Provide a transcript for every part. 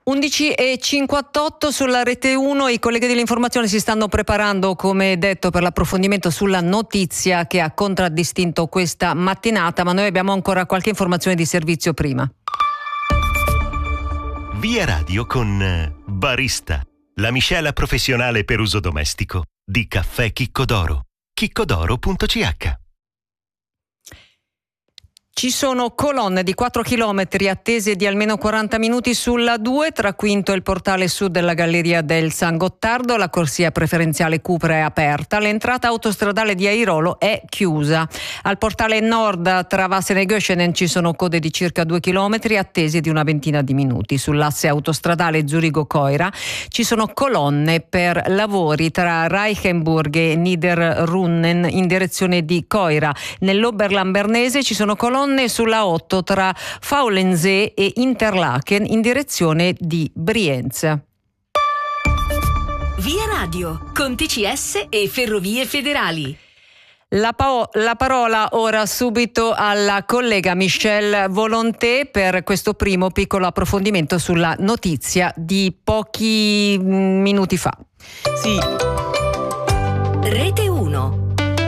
11:58 sulla Rete 1, i colleghi dell'informazione si stanno preparando, come detto, per l'approfondimento sulla notizia che ha contraddistinto questa mattinata, ma noi abbiamo ancora qualche informazione di servizio prima. Via Radio con Barista, la miscela professionale per uso domestico di caffè Chicco d'Oro. chiccodoro.ch. Ci sono colonne di 4 chilometri attese di almeno 40 minuti sulla 2 tra Quinto e il portale sud della Galleria del San Gottardo. La corsia preferenziale Cupra è aperta, l'entrata autostradale di Airolo è chiusa. Al portale nord tra Vassene e Göschenen ci sono code di circa 2 chilometri attese di una ventina di minuti. Sull'asse autostradale Zurigo-Coira ci sono colonne per lavori tra Reichenburg e Niederrunnen in direzione di Coira. Nell'Oberland bernese ci sono colonne sulla 8 tra Faulensee e Interlaken in direzione di Brienz. Via Radio con TCS e Ferrovie Federali. La parola ora subito alla collega Michelle Volonté per questo primo piccolo approfondimento sulla notizia di pochi minuti fa. Sì. Rete 1.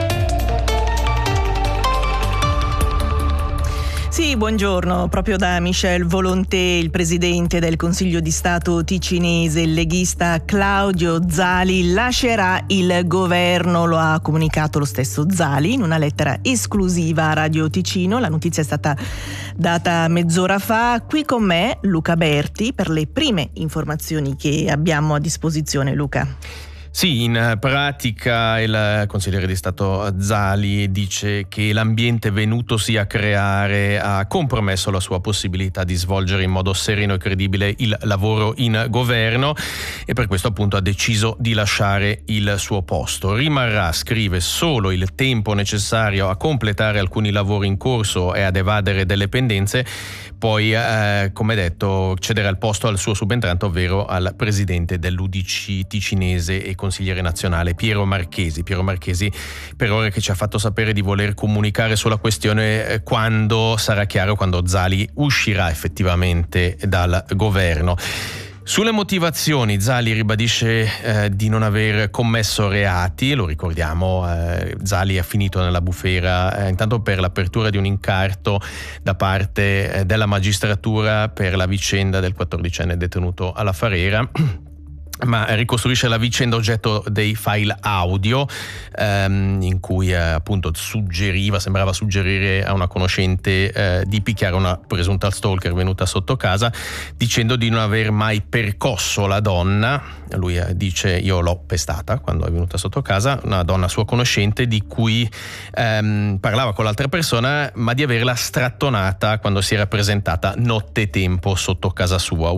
Sì, buongiorno. Proprio da Michel Volonté, il presidente del Consiglio di Stato ticinese, il leghista Claudio Zali, lascerà il governo. Lo ha comunicato lo stesso Zali in una lettera esclusiva a Radio Ticino. La notizia è stata data mezz'ora fa. Qui con me Luca Berti per le prime informazioni che abbiamo a disposizione. Luca. Sì, in pratica il consigliere di Stato Zali dice che l'ambiente venutosi a creare ha compromesso la sua possibilità di svolgere in modo sereno e credibile il lavoro in governo e per questo appunto ha deciso di lasciare il suo posto. Rimarrà, scrive, solo il tempo necessario a completare alcuni lavori in corso e ad evadere delle pendenze, poi come detto cederà il posto al suo subentrante, ovvero al presidente dell'UDC ticinese e consigliere nazionale Piero Marchesi, per ora che ci ha fatto sapere di voler comunicare sulla questione quando sarà chiaro, quando Zali uscirà effettivamente dal governo. Sulle motivazioni, Zali ribadisce di non aver commesso reati, lo ricordiamo, Zali ha finito nella bufera intanto per l'apertura di un incarto da parte della magistratura per la vicenda del 14enne detenuto alla Farera, ma ricostruisce la vicenda oggetto dei file audio in cui appunto sembrava suggerire a una conoscente di picchiare una presunta stalker venuta sotto casa, dicendo di non aver mai percosso la donna. Lui dice: io l'ho pestata quando è venuta sotto casa, una donna sua conoscente di cui parlava con l'altra persona, ma di averla strattonata quando si era presentata nottetempo sotto casa sua.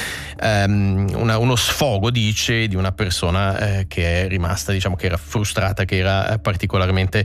Uno sfogo, dice, di una persona che è rimasta, che era frustrata, che era particolarmente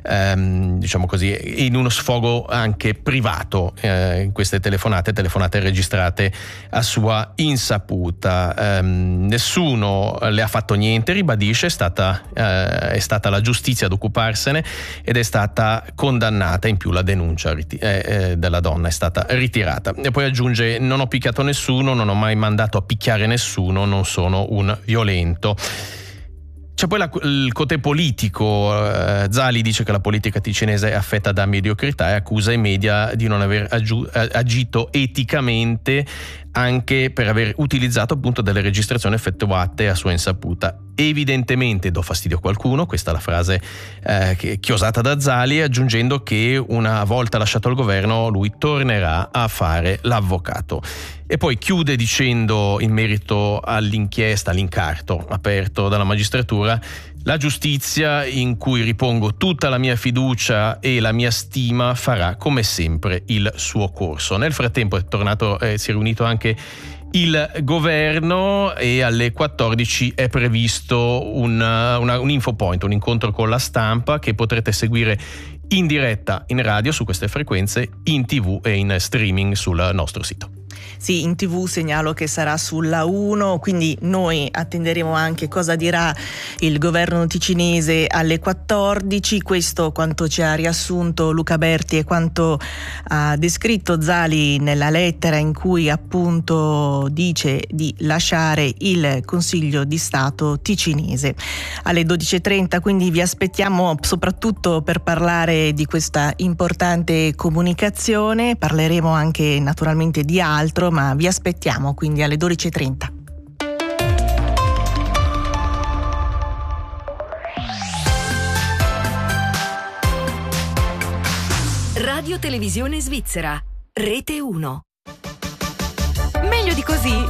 in uno sfogo anche privato in queste telefonate registrate a sua insaputa. Nessuno le ha fatto niente, ribadisce, è stata la giustizia ad occuparsene ed è stata condannata. In più la denuncia della donna è stata ritirata. E poi aggiunge: non ho picchiato nessuno, non ho mai mandato a picchiare nessuno, non sono un violento. C'è poi il côté politico. Zali dice che la politica ticinese è affetta da mediocrità e accusa i media di non aver agito eticamente, anche per aver utilizzato appunto delle registrazioni effettuate a sua insaputa. Evidentemente do fastidio a qualcuno, questa è la frase chiosata da Zali, aggiungendo che una volta lasciato il governo lui tornerà a fare l'avvocato. E poi chiude dicendo, in merito all'inchiesta, all'incarto aperto dalla magistratura: la giustizia, in cui ripongo tutta la mia fiducia e la mia stima, farà come sempre il suo corso. Nel frattempo si è riunito anche il governo e alle 14 è previsto un infopoint, un incontro con la stampa che potrete seguire in diretta in radio su queste frequenze, in TV e in streaming sul nostro sito. Sì, in TV segnalo che sarà sulla 1, quindi noi attenderemo anche cosa dirà il governo ticinese alle 14. Questo quanto ci ha riassunto Luca Berti e quanto ha descritto Zali nella lettera in cui appunto dice di lasciare il Consiglio di Stato ticinese. Alle 12.30 quindi vi aspettiamo soprattutto per parlare di questa importante comunicazione. Parleremo anche naturalmente di altro, ma vi aspettiamo quindi alle 12.30. Radio Televisione Svizzera, Rete 1. Meglio di così.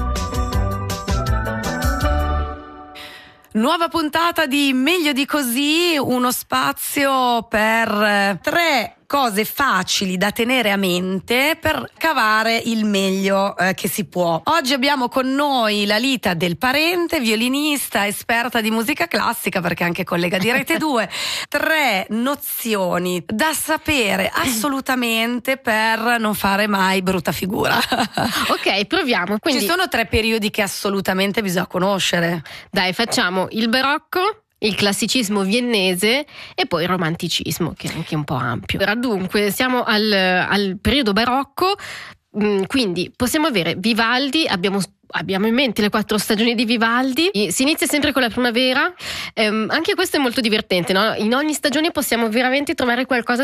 Nuova puntata di Meglio di così, uno spazio per 3 cose facili da tenere a mente per cavare il meglio che si può. Oggi abbiamo con noi Lalita Del Parente, violinista, esperta di musica classica perché anche collega di Rete 2. 3 nozioni da sapere assolutamente per non fare mai brutta figura. Ok, proviamo. Quindi ci sono 3 periodi che assolutamente bisogna conoscere. Dai, facciamo il barocco, il classicismo viennese e poi il romanticismo, che è anche un po' ampio. Allora, dunque, siamo al periodo barocco, quindi possiamo avere Vivaldi, abbiamo in mente le 4 stagioni di Vivaldi. Si inizia sempre con la primavera, anche questo è molto divertente, no? In ogni stagione possiamo veramente trovare qualcosa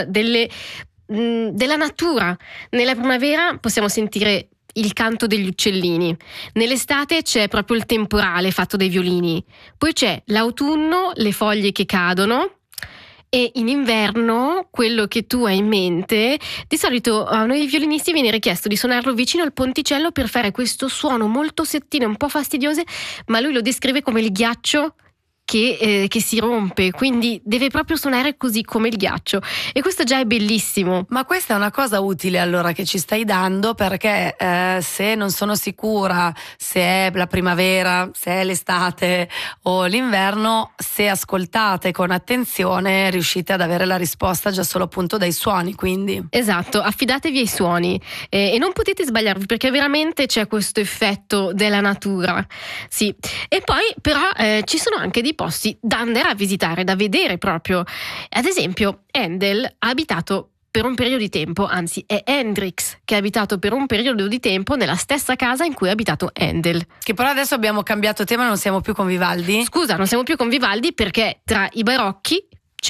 della natura. Nella primavera possiamo sentire il canto degli uccellini, nell'estate c'è proprio il temporale fatto dai violini, poi c'è l'autunno, le foglie che cadono, e in inverno quello che tu hai in mente, di solito a noi violinisti viene richiesto di suonarlo vicino al ponticello per fare questo suono molto sottile, un po' fastidioso, ma lui lo descrive come il ghiaccio che si rompe, quindi deve proprio suonare così come il ghiaccio, e questo già è bellissimo. Ma questa è una cosa utile allora che ci stai dando, perché se non sono sicura se è la primavera, se è l'estate o l'inverno, se ascoltate con attenzione riuscite ad avere la risposta già solo appunto dai suoni. Quindi esatto, affidatevi ai suoni e non potete sbagliarvi, perché veramente c'è questo effetto della natura. Sì, e poi però ci sono anche dei posti da andare a visitare, da vedere proprio. Ad esempio, Handel ha abitato per un periodo di tempo, anzi è Hendrix che ha abitato per un periodo di tempo nella stessa casa in cui ha abitato Handel. Che però adesso abbiamo cambiato tema, non siamo più con Vivaldi? Scusa, non siamo più con Vivaldi perché tra i barocchi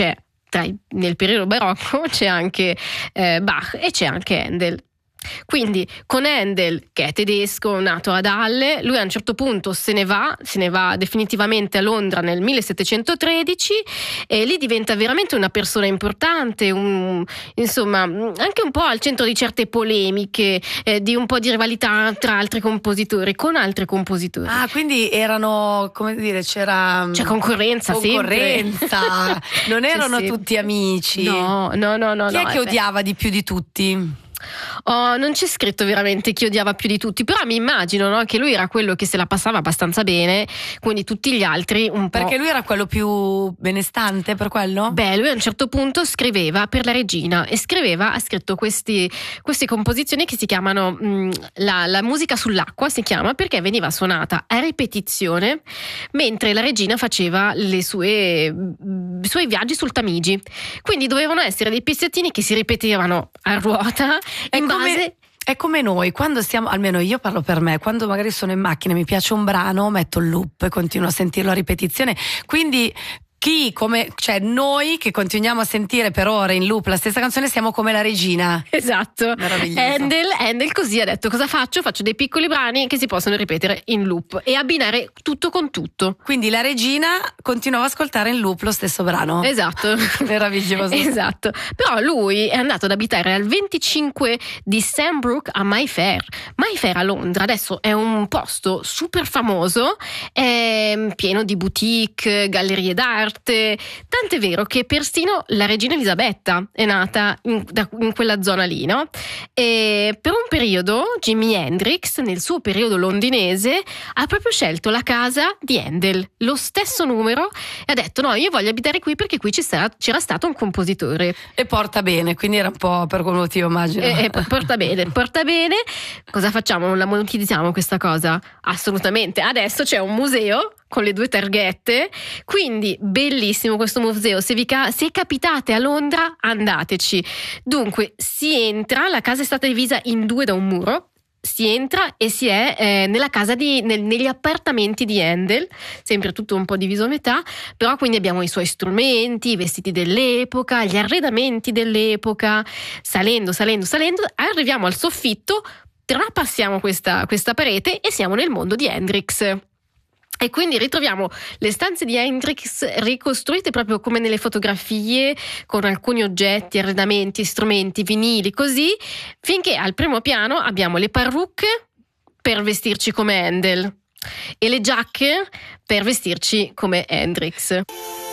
nel periodo barocco c'è anche Bach e c'è anche Handel. Quindi con Handel, che è tedesco, nato ad Halle, lui a un certo punto se ne va definitivamente a Londra nel 1713 e lì diventa veramente una persona importante, insomma anche un po' al centro di certe polemiche, di un po' di rivalità tra altri compositori, con altri compositori. Ah, quindi erano, come dire, c'è concorrenza sempre. Non erano tutti amici. No. Chi è che odiava di più di tutti? Oh, non c'è scritto veramente chi odiava più di tutti, però mi immagino, no, che lui era quello che se la passava abbastanza bene, quindi tutti gli altri un po'. Perché lui era quello più benestante, per quello? Beh, lui a un certo punto scriveva per la regina e ha scritto queste composizioni che si chiamano la musica sull'acqua, si chiama, perché veniva suonata a ripetizione mentre la regina faceva i suoi viaggi sul Tamigi, quindi dovevano essere dei pezzettini che si ripetevano a ruota. È come noi, quando stiamo, almeno io parlo per me, quando magari sono in macchina e mi piace un brano, metto il loop e continuo a sentirlo a ripetizione, quindi noi che continuiamo a sentire per ore in loop la stessa canzone siamo come la regina. Esatto. Meraviglioso. Handel così ha detto: cosa faccio? Faccio dei piccoli brani che si possono ripetere in loop e abbinare tutto con tutto. Quindi la regina continuava a ascoltare in loop lo stesso brano. Esatto. Meraviglioso. Esatto. Però lui è andato ad abitare al 25 di Sandbrook a Mayfair. Mayfair a Londra adesso è un posto super famoso, è pieno di boutique, gallerie d'arte, arte, tant'è vero che persino la regina Elisabetta è nata in quella zona lì, no? E per un periodo Jimi Hendrix, nel suo periodo londinese, ha proprio scelto la casa di Handel, lo stesso numero, e ha detto no, io voglio abitare qui perché qui c'era stato un compositore. E porta bene, quindi era un po' per quel motivo, immagino. Porta bene. Cosa facciamo? Non la monetizziamo questa cosa? Assolutamente. Adesso c'è un museo con le 2 targhette, quindi bellissimo questo museo. Se capitate a Londra, andateci. Dunque si entra, la casa è stata divisa in 2 da un muro. Si entra e si è nella casa negli appartamenti di Handel, sempre tutto un po' diviso a metà, però quindi abbiamo i suoi strumenti, i vestiti dell'epoca, gli arredamenti dell'epoca. Salendo, arriviamo al soffitto, trapassiamo questa parete e siamo nel mondo di Hendrix. E quindi ritroviamo le stanze di Hendrix ricostruite proprio come nelle fotografie, con alcuni oggetti, arredamenti, strumenti, vinili, così, finché al primo piano abbiamo le parrucche per vestirci come Handel e le giacche per vestirci come Hendrix.